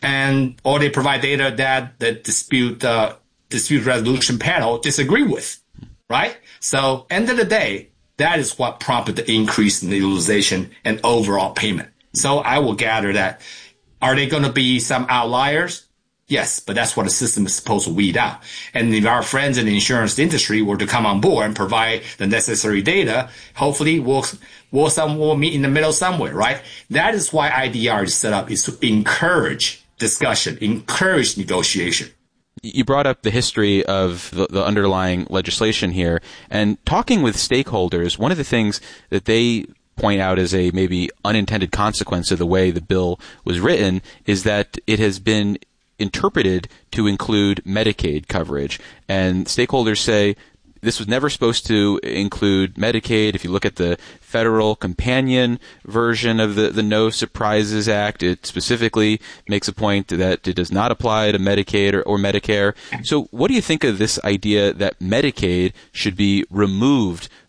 and or they provide data that the dispute uh, dispute resolution panel disagree with, right? So, end of the day, that is what prompted the increase in the utilization and overall payment. So I will gather that, are there going to be some outliers? Yes, but that's what the system is supposed to weed out. And if our friends in the insurance industry were to come on board and provide the necessary data, hopefully we'll, we'll, some, we'll meet in the middle somewhere, right? That is why I D R is set up, is to encourage discussion, encourage negotiation. You brought up the history of the, the underlying legislation here, and talking with stakeholders, one of the things that they point out as a maybe unintended consequence of the way the bill was written is that it has been interpreted to include Medicaid coverage. And stakeholders say this was never supposed to include Medicaid. If you look at the federal companion version of the, the No Surprises Act, it specifically makes a point that it does not apply to Medicaid or, or Medicare. So what do you think of this idea that Medicaid should be removed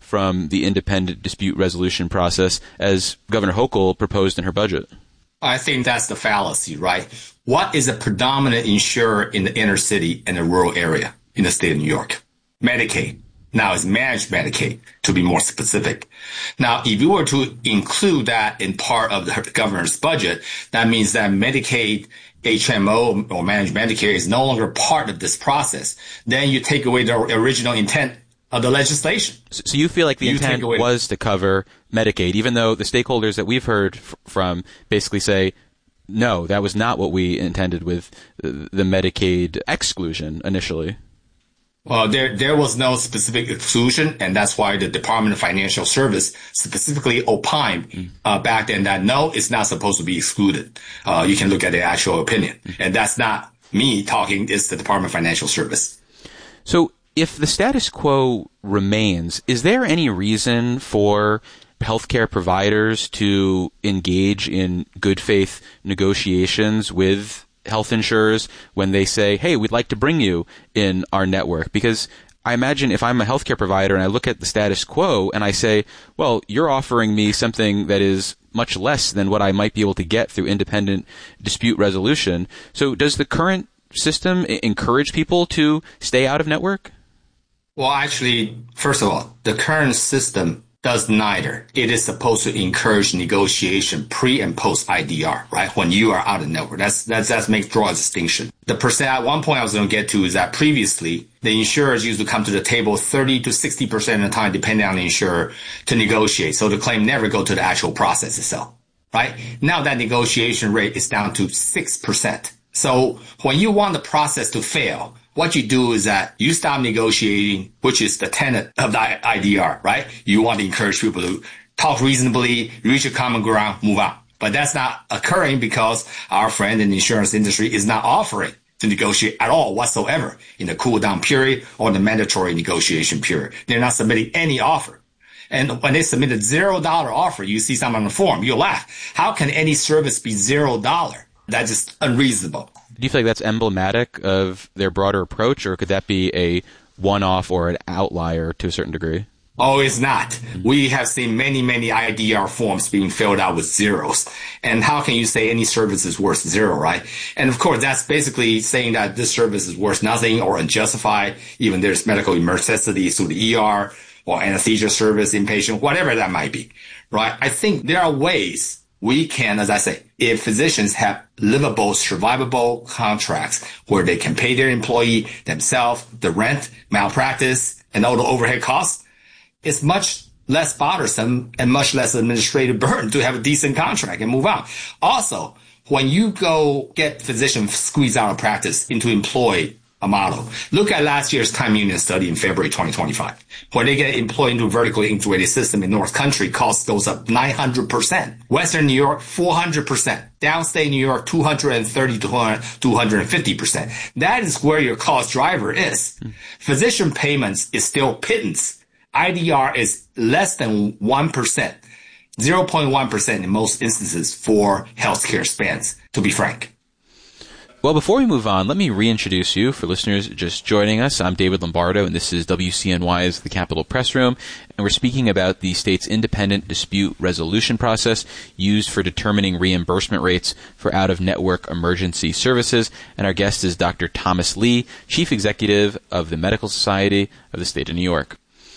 from the independent dispute resolution process as Governor Hochul proposed in her budget? I think that's the fallacy, right? What is a predominant insurer in the inner city and the rural area in the state of New York? Medicaid. Now it's managed Medicaid, to be more specific. Now, if you were to include that in part of the governor's budget, that means that Medicaid, H M O, or managed Medicare is no longer part of this process. Then you take away the original intent of the legislation. So you feel like the you intent was to cover Medicaid, even though the stakeholders that we've heard f- from basically say, no, that was not what we intended with the Medicaid exclusion initially. Well, there there was no specific exclusion, and that's why the Department of Financial Service specifically opined mm. uh, back then that no, it's not supposed to be excluded. Uh, you can look at the actual opinion, mm. and that's not me talking, it's the Department of Financial Service. So if the status quo remains, is there any reason for healthcare providers to engage in good faith negotiations with health insurers when they say, hey, we'd like to bring you in our network? Because I imagine if I'm a healthcare provider and I look at the status quo and I say, well, you're offering me something that is much less than what I might be able to get through independent dispute resolution. So does the current system encourage people to stay out of network? Well, actually, first of all, the current system does neither. It is supposed to encourage negotiation pre and post I D R, right? When you are out of network. That's, that's, that's make, draw a distinction. The percent, at one point I was going to get to is that previously the insurers used to come to the table thirty to sixty percent of the time, depending on the insurer, to negotiate. So the claim never go to the actual process itself, right? Now that negotiation rate is down to six percent. So when you want the process to fail, what you do is that you stop negotiating, which is the tenet of the I D R, right? You want to encourage people to talk reasonably, reach a common ground, move on. But that's not occurring because our friend in the insurance industry is not offering to negotiate at all whatsoever in the cool down period or the mandatory negotiation period. They're not submitting any offer. And when they submit a zero dollar offer, you see something on the form, you'll laugh. How can any service be zero dollar? That's just unreasonable. Do you feel like that's emblematic of their broader approach, or could that be a one-off or an outlier to a certain degree? Oh, it's not. Mm-hmm. We have seen many, many I D R forms being filled out with zeros. And how can you say any service is worth zero, right? And of course, that's basically saying that this service is worth nothing or unjustified. Even there's medical emergencies through the E R or anesthesia service, inpatient, whatever that might be, right? I think there are ways we can, as I say, if physicians have livable, survivable contracts where they can pay their employee themselves, the rent, malpractice, and all the overhead costs, it's much less bothersome and much less administrative burden to have a decent contract and move on. Also, when you go get physicians squeezed out of practice into employed a model, look at last year's Time Union study in February twenty twenty-five. When they get employed into a vertically integrated system in North Country, cost goes up nine hundred percent. Western New York, four hundred percent. Downstate New York, two hundred thirty to two hundred fifty percent. That is where your cost driver is. Mm. Physician payments is still pittance. I D R is less than one percent. zero point one percent in most instances for healthcare spends, to be frank. Well, before we move on, let me reintroduce you for listeners just joining us. I'm David Lombardo, and this is W C N Y's The Capitol Press Room, and we're speaking about the state's independent dispute resolution process used for determining reimbursement rates for out-of-network emergency services. And our guest is Doctor Thomas Lee, Chief Executive of the Medical Society of the State of New York.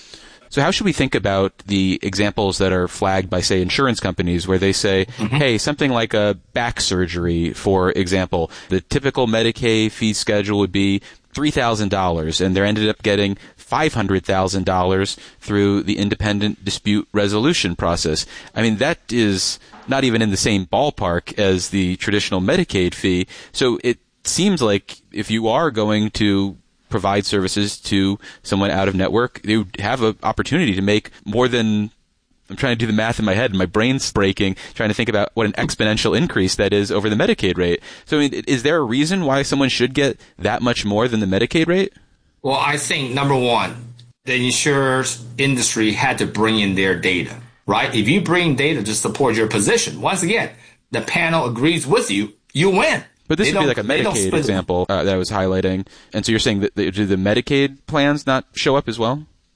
So how should we think about the examples that are flagged by, say, insurance companies where they say, mm-hmm. hey, something like a back surgery, for example, the typical Medicaid fee schedule would be three thousand dollars, and they're ended up getting five hundred thousand dollars through the independent dispute resolution process. I mean, that is not even in the same ballpark as the traditional Medicaid fee. So it seems like if you are going to provide services to someone out of network, they would have an opportunity to make more than, I'm trying to do the math in my head and my brain's breaking, trying to think about what an exponential increase that is over the Medicaid rate. So I mean, is there a reason why someone should get that much more than the Medicaid rate? Well, I think, number one, the insurance industry had to bring in their data, right? If you bring data to support your position, once again, the panel agrees with you, you win. But this they would be like a Medicaid example uh, that I was highlighting. And so you're saying that the, do the Medicaid plans not show up as well?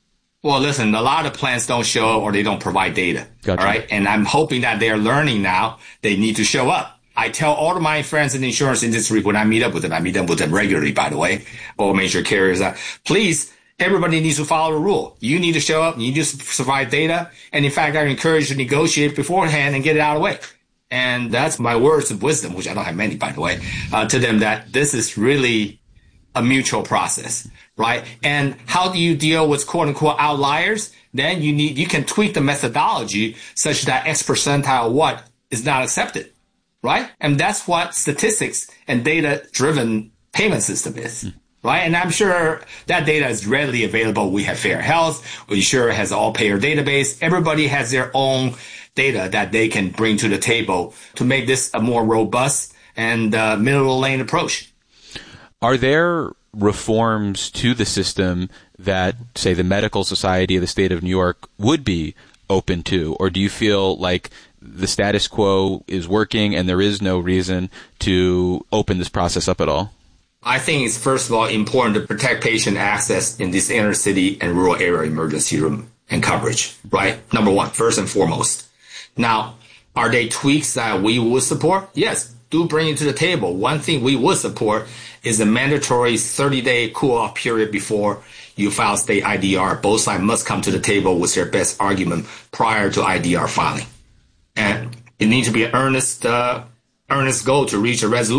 Well, listen, a lot of plans don't show up or they don't provide data. Gotcha. All right. And I'm hoping that they're learning now they need to show up. I tell all of my friends in the insurance industry when I meet up with them, I meet up with them regularly, by the way, all major carriers, uh, please, everybody needs to follow the rule. You need to show up. You need to provide data. And in fact, I encourage you to negotiate beforehand and get it out of the way. And that's my words of wisdom, which I don't have many, by the way, uh, to them that this is really a mutual process, right? And how do you deal with quote unquote outliers? Then you need, you can tweak the methodology such that X percentile what is not accepted, right? And that's what statistics and data driven payment system is. Mm. Right. And I'm sure that data is readily available. We have Fair Health. We sure has all payer database. Everybody has their own data that they can bring to the table to make this a more robust and uh, middle lane approach. Are there reforms to the system that, say, the Medical Society of the State of New York would be open to? Or do you feel like the status quo is working and there is no reason to open this process up at all? I think it's, first of all, important to protect patient access in this inner city and rural area emergency room and coverage, right? Number one, first and foremost. Now, are they tweaks that we would support? Yes, do bring it to the table. One thing we would support is a mandatory thirty-day cool-off period before you file state I D R. Both sides must come to the table with their best argument prior to I D R filing. And it needs to be an earnest, uh, earnest goal to reach a resolution.